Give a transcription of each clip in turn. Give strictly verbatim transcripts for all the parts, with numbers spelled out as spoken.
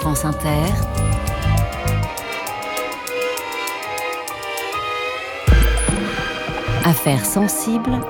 France Inter. Affaires sensibles.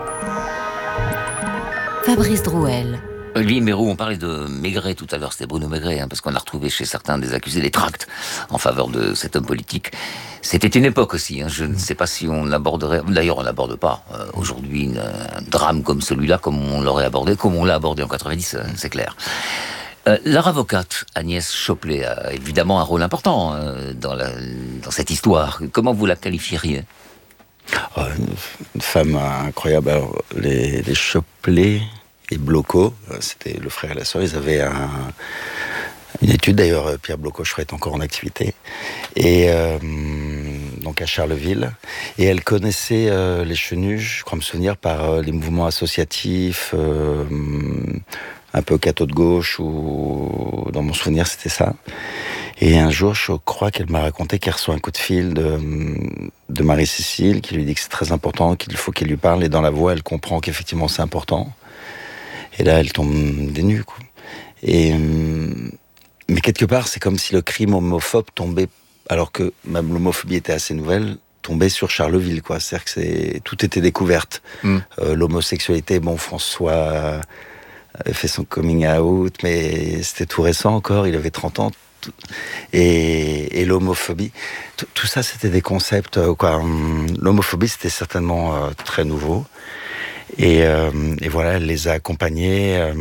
Fabrice Drouel. Olivier Mérou, on parlait de Maigret tout à l'heure, c'était Bruno Maigret, hein, parce qu'on a retrouvé chez certains des accusés des tracts en faveur de cet homme politique. C'était une époque aussi, hein, je ne sais pas si on aborderait, d'ailleurs on n'aborde pas euh, aujourd'hui une, un drame comme celui-là, comme on l'aurait abordé, comme on l'a abordé en quatre-vingt-dix, euh, c'est clair. Euh, leur avocate, Agnès Chopelet, a évidemment un rôle important euh, dans, la, dans cette histoire. Comment vous la qualifieriez ? Oh, une, une femme incroyable. Alors, les, les Chopelet et Bloco, c'était le frère et la sœur, ils avaient un, une étude, d'ailleurs Pierre Bloco, je crois, est encore en activité, et euh, donc à Charleville, et elle connaissait euh, les Chenuches, je crois me souvenir, par euh, les mouvements associatifs, euh, un peu catho de gauche, ou dans mon souvenir c'était ça. Et un jour, je crois qu'elle m'a raconté qu'elle reçoit un coup de fil de, de Marie-Cécile, qui lui dit que c'est très important, qu'il faut qu'elle lui parle, et dans la voix, elle comprend qu'effectivement c'est important. Et là, elle tombe des nues, quoi. Et, mais quelque part, c'est comme si le crime homophobe tombait, alors que même l'homophobie était assez nouvelle, tombait sur Charleville, quoi. C'est-à-dire que c'est, tout était découverte. Mm. Euh, l'homosexualité, bon, François avait fait son coming out, mais c'était tout récent encore, il avait trente ans. Tout, et, et l'homophobie, tout, tout ça, c'était des concepts, quoi. L'homophobie, c'était certainement euh, très nouveau. Et, euh, et voilà, elle les a accompagnés euh,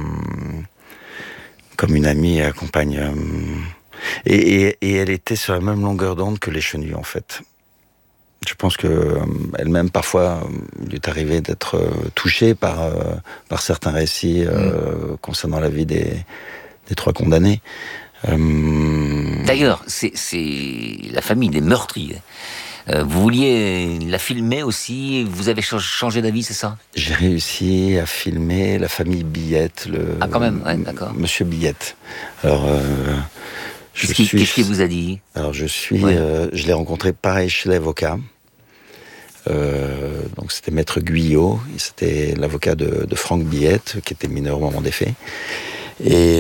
comme une amie accompagne. Euh, et, et, et elle était sur la même longueur d'onde que les Chenuches, en fait. Je pense que euh, elle-même, parfois, il lui est arrivé d'être euh, touchée par, euh, par certains récits euh, mmh. concernant la vie des, des trois condamnés. Euh... D'ailleurs, c'est, c'est la famille des meurtriers. Euh, vous vouliez la filmer aussi, vous avez changé d'avis, c'est ça ? J'ai réussi à filmer la famille Billette, le ah quand même, ouais, d'accord. Monsieur Billette. Alors, euh, je qu'est-ce, suis... qu'est-ce qu'il vous a dit ? Alors, je suis, ouais. euh, je l'ai rencontré pareil chez l'avocat. Euh, donc, c'était Maître Guyot, c'était l'avocat de, de Franck Billette, qui était mineur au moment des faits. Et,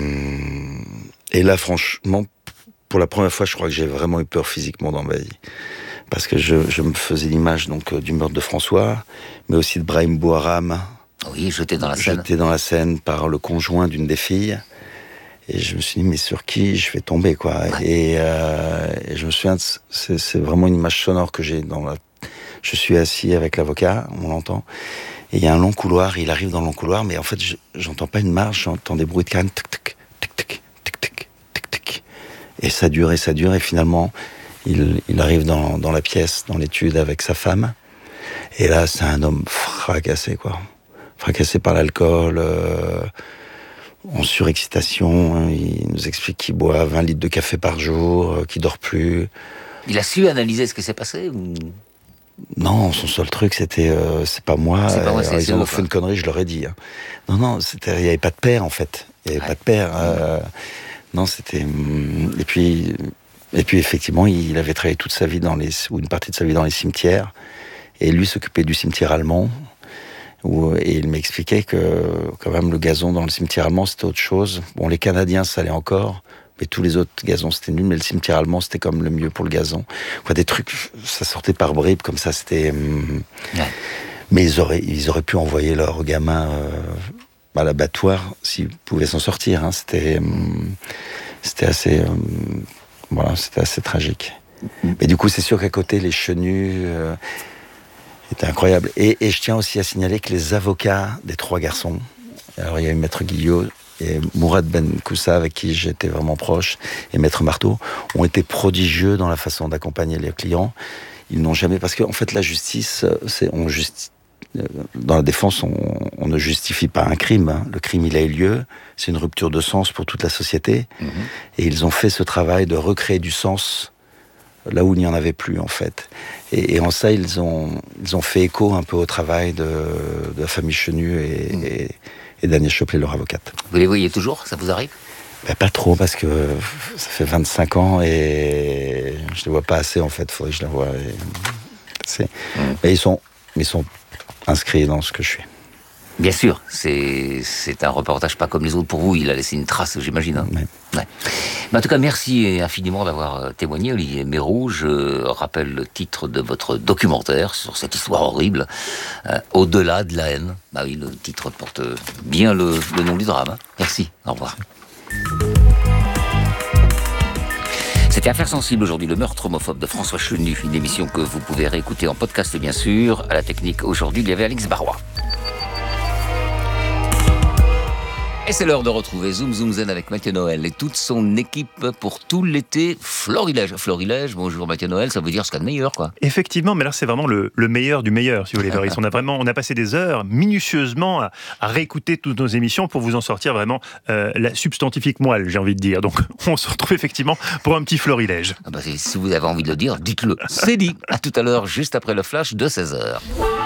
et là, franchement, pour la première fois, je crois que j'ai vraiment eu peur physiquement dans ma vie. Parce que je, je me faisais l'image donc du meurtre de François, mais aussi de Brahim Bouharam. Oui, jeté dans la Seine. Jeté dans la Seine par le conjoint d'une des filles. Et je me suis dit, mais sur qui je vais tomber, quoi. Ouais. Et, euh, et je me souviens, c'est, c'est vraiment une image sonore que j'ai dans la... Je suis assis avec l'avocat, on l'entend. Et il y a un long couloir, il arrive dans le long couloir, mais en fait, je, j'entends pas une marche, j'entends des bruits de canne, tic, tic, tic, tic, tic, tic, tic, tic. Et ça dure, et ça dure, et finalement... Il, il arrive dans, dans la pièce, dans l'étude avec sa femme. Et là, c'est un homme fracassé, quoi. Fracassé par l'alcool, euh, en surexcitation. Hein. Il nous explique qu'il boit vingt litres de café par jour, euh, qu'il dort plus. Il a su analyser ce qui s'est passé ou... Non, son seul truc, c'était euh, c'est pas moi. C'est pas moi, c'est euh, ils ont eux, fait quoi. Une connerie, je leur ai dit. Hein. Non, non, c'était, il n'y avait pas de père, en fait. Il n'y avait ouais. pas de père. Euh, non, c'était... Et puis... Et puis effectivement, il avait travaillé toute sa vie dans les, ou une partie de sa vie dans les cimetières, et lui s'occupait du cimetière allemand. Où, et il m'expliquait que quand même le gazon dans le cimetière allemand c'était autre chose. Bon, les Canadiens ça allait encore, mais tous les autres gazons c'était nul. Mais le cimetière allemand c'était comme le mieux pour le gazon. Quoi, des trucs, ça sortait par bribes comme ça. C'était. Hum... Ouais. Mais ils auraient, ils auraient pu envoyer leurs gamins euh, à l'abattoir s'ils pouvaient s'en sortir. Hein. C'était, hum, c'était assez. Hum... Voilà, c'était assez tragique. Mais du coup, c'est sûr qu'à côté, les Chenuches euh, étaient incroyables. Et, et je tiens aussi à signaler que les avocats des trois garçons, alors il y a eu Maître Guillot et Mourad Ben Koussa, avec qui j'étais vraiment proche, et Maître Marteau, ont été prodigieux dans la façon d'accompagner les clients. Ils n'ont jamais... Parce qu'en fait, la justice, c'est... On justi... Dans la défense, on, on ne justifie pas un crime. Hein. Le crime, il a eu lieu. C'est une rupture de sens pour toute la société. Mmh. Et ils ont fait ce travail de recréer du sens là où il n'y en avait plus, en fait. Et, et en ça, ils ont, ils ont fait écho un peu au travail de, de la famille Chenu et, mmh. et, et d'Agnès Chopelet, leur avocate. Vous les voyez toujours ? Ça vous arrive ? Ben, pas trop, parce que ça fait vingt-cinq ans et je les vois pas assez, en fait. Il faudrait que je les voie. Et... C'est... Mmh. Mais ils sont... Ils sont inscrit dans ce que je suis. Bien sûr, c'est, c'est un reportage pas comme les autres pour vous, il a laissé une trace, j'imagine. Hein. Ouais. Ouais. Mais en tout cas, merci infiniment d'avoir témoigné, Olivier Meyroux. Je rappelle le titre de votre documentaire sur cette histoire horrible, euh, Au-delà de la haine. Bah oui, le titre porte bien le, le nom du drame. Merci, au revoir. C'était Affaires sensibles aujourd'hui, le meurtre homophobe de François Chenu, une émission que vous pouvez réécouter en podcast bien sûr. À la technique aujourd'hui, il y avait Alix Barrois. Et c'est l'heure de retrouver Zoom Zoom Zen avec Mathieu Noël et toute son équipe pour tout l'été Florilège. Florilège, bonjour Mathieu Noël, ça veut dire ce qu'il y a de meilleur, quoi. Effectivement, mais là c'est vraiment le, le meilleur du meilleur, si vous voulez, Fabrice. On a vraiment, on a passé des heures minutieusement à, à réécouter toutes nos émissions pour vous en sortir vraiment euh, la substantifique moelle, j'ai envie de dire. Donc on se retrouve effectivement pour un petit Florilège. Ah bah, si vous avez envie de le dire, dites-le. C'est dit. À tout à l'heure, juste après le flash de seize heures.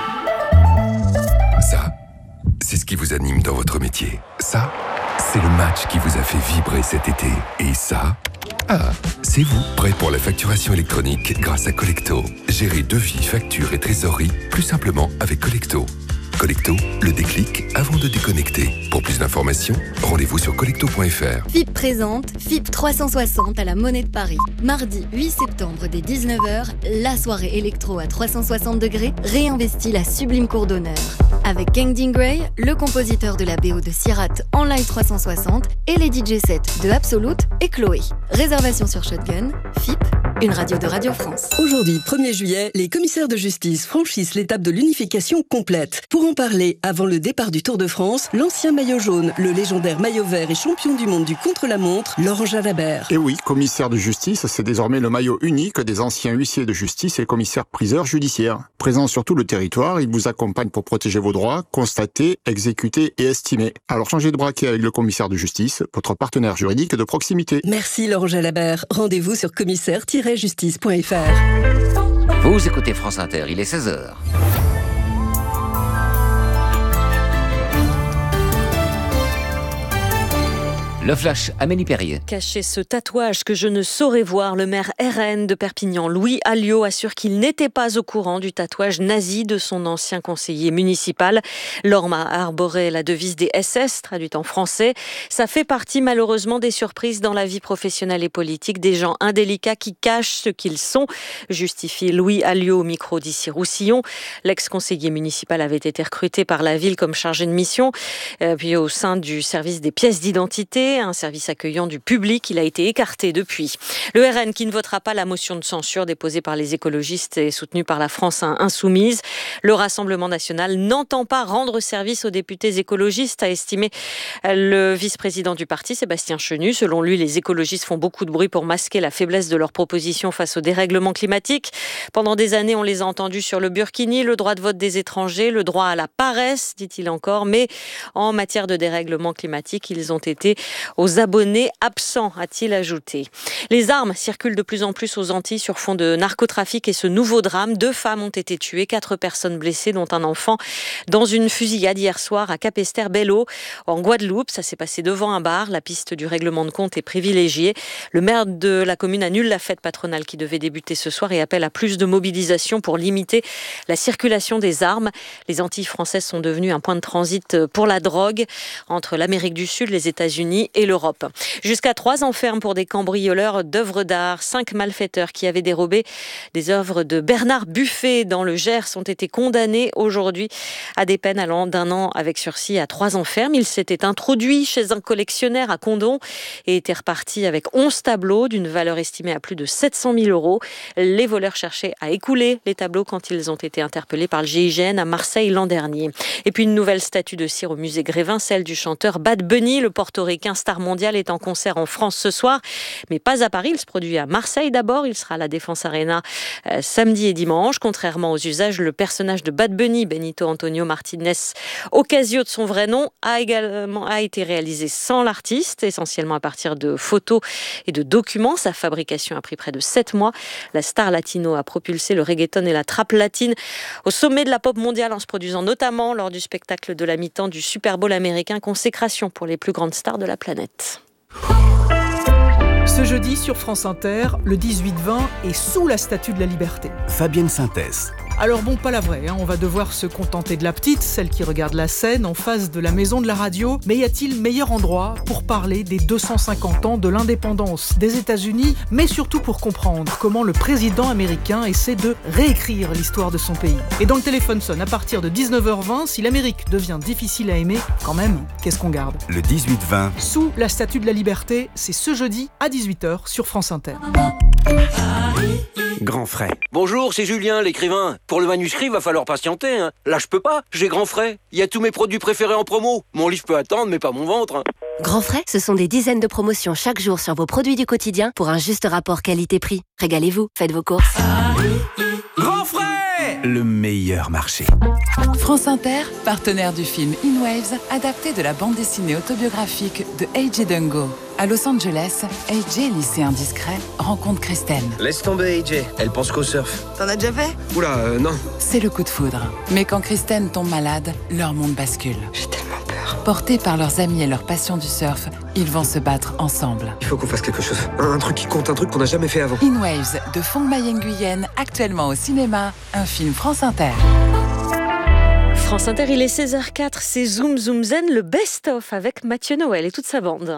Ça, c'est ce qui vous anime dans votre métier. Ça, c'est le match qui vous a fait vibrer cet été. Et ça, ah, c'est vous, prêt pour la facturation électronique grâce à Collecto. Gérez devis, factures et trésorerie plus simplement avec Collecto. Collecto, le déclic avant de déconnecter. Pour plus d'informations, rendez-vous sur collecto point f r. F I P présente F I P trois cent soixante à la Monnaie de Paris. Mardi huit septembre dès dix-neuf heures, la soirée électro à trois cent soixante degrés réinvestit la sublime cour d'honneur. Avec Kangding Gray, le compositeur de la B O de Sirat en live trois cent soixante et les D J sets de Absolute et Chloé. Réservation sur Shotgun, F I P, une radio de Radio France. Aujourd'hui, premier juillet, les commissaires de justice franchissent l'étape de l'unification complète. Pour en parler, avant le départ du Tour de France, l'ancien maillot jaune, le légendaire maillot vert et champion du monde du contre-la-montre, Laurent Jalabert. Et oui, commissaire de justice, c'est désormais le maillot unique des anciens huissiers de justice et commissaires-priseurs judiciaires. Présent sur tout le territoire, il vous accompagne pour protéger vos droits, constater, exécuter et estimer. Alors changez de braquet avec le commissaire de justice, votre partenaire juridique de proximité. Merci Laurent Jalabert. Rendez-vous sur commissaire tiret justice point f r. Vous écoutez France Inter, il est seize heures. Le flash, Amélie Perrier. Cacher ce tatouage que je ne saurais voir, le maire R N de Perpignan, Louis Alliot, assure qu'il n'était pas au courant du tatouage nazi de son ancien conseiller municipal. L'homme a arboré la devise des S S, traduite en français. Ça fait partie malheureusement des surprises dans la vie professionnelle et politique des gens indélicats qui cachent ce qu'ils sont, justifie Louis Alliot au micro d'Issy Roussillon. L'ex-conseiller municipal avait été recruté par la ville comme chargé de mission, euh, puis au sein du service des pièces d'identité, un service accueillant du public. Il a été écarté depuis. Le R N qui ne votera pas la motion de censure déposée par les écologistes et soutenue par la France insoumise. Le Rassemblement national n'entend pas rendre service aux députés écologistes, a estimé le vice-président du parti, Sébastien Chenu. Selon lui, les écologistes font beaucoup de bruit pour masquer la faiblesse de leurs propositions face au dérèglement climatique. Pendant des années, on les a entendus sur le burkini, le droit de vote des étrangers, le droit à la paresse, dit-il encore. Mais en matière de dérèglement climatique, ils ont été aux abonnés absents, a-t-il ajouté. Les armes circulent de plus en plus aux Antilles sur fond de narcotrafic et ce nouveau drame. Deux femmes ont été tuées, quatre personnes blessées, dont un enfant, dans une fusillade hier soir à Capesterre-Belle-Eau, en Guadeloupe. Ça s'est passé devant un bar. La piste du règlement de compte est privilégiée. Le maire de la commune annule la fête patronale qui devait débuter ce soir et appelle à plus de mobilisation pour limiter la circulation des armes. Les Antilles françaises sont devenues un point de transit pour la drogue entre l'Amérique du Sud, les États-Unis et l'Europe. Jusqu'à trois ans ferme pour des cambrioleurs d'œuvres d'art. Cinq malfaiteurs qui avaient dérobé des œuvres de Bernard Buffet dans le Gers ont été condamnés aujourd'hui à des peines allant d'un an avec sursis à trois ans ferme. Ils s'étaient introduits chez un collectionneur à Condom et étaient repartis avec onze tableaux d'une valeur estimée à plus de sept cent mille euros. Les voleurs cherchaient à écouler les tableaux quand ils ont été interpellés par le G I G N à Marseille l'an dernier. Et puis une nouvelle statue de cire au musée Grévin, celle du chanteur Bad Bunny, le portoricain star mondial, est en concert en France ce soir, mais pas à Paris. Il se produit à Marseille d'abord. Il sera à la Défense Arena euh, samedi et dimanche. Contrairement aux usages, le personnage de Bad Bunny, Benito Antonio Martinez Ocasio de son vrai nom, a également a été réalisé sans l'artiste, essentiellement à partir de photos et de documents. Sa fabrication a pris près de sept mois. La star latino a propulsé le reggaeton et la trap latine au sommet de la pop mondiale en se produisant notamment lors du spectacle de la mi-temps du Super Bowl américain, consécration pour les plus grandes stars de la planète. Ce jeudi sur France Inter, le dix-huit vingt est sous la Statue de la Liberté. Fabienne Synthèse, Alors bon, pas la vraie, hein. On va devoir se contenter de la petite, celle qui regarde la scène en face de la maison de la radio. Mais y a-t-il meilleur endroit pour parler des deux cent cinquante ans de l'indépendance des États-Unis, mais surtout pour comprendre comment le président américain essaie de réécrire l'histoire de son pays. Et dans le téléphone sonne à partir de dix-neuf heures vingt, si l'Amérique devient difficile à aimer, quand même, qu'est-ce qu'on garde ? Le dix-huit vingt. Sous la Statue de la Liberté, c'est ce jeudi à dix-huit heures sur France Inter. Grand frais. Bonjour, c'est Julien, l'écrivain. Pour le manuscrit, va falloir patienter. Hein. Là, je peux pas, j'ai Grand frais. Il y a tous mes produits préférés en promo. Mon livre peut attendre, mais pas mon ventre. Hein. Grand frais, ce sont des dizaines de promotions chaque jour sur vos produits du quotidien pour un juste rapport qualité-prix. Régalez-vous, faites vos courses. Grand frais, le meilleur marché. France Inter, partenaire du film In Waves, adapté de la bande dessinée autobiographique de A J Dungo. À Los Angeles, A J, lycéen discret, rencontre Kristen. Laisse tomber A J, elle pense qu'au surf. T'en as déjà fait ? Oula, euh, non. C'est le coup de foudre. Mais quand Kristen tombe malade, leur monde bascule. J'ai tellement peur. Portés par leurs amis et leur passion du surf, ils vont se battre ensemble. Il faut qu'on fasse quelque chose. Un, un truc qui compte, un truc qu'on n'a jamais fait avant. In Waves, de Phong Mai Nguyen, actuellement au cinéma, un film France Inter. France Inter, il est seize heures zéro quatre, c'est Zoom Zoom Zen, le best-of avec Mathieu Noël et toute sa bande.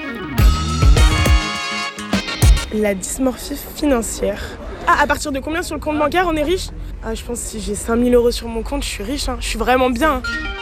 La dysmorphie financière. Ah, à partir de combien sur le compte bancaire on est riche ? Ah, je pense que si j'ai cinq mille euros sur mon compte, je suis riche, hein. Je suis vraiment bien. Hein.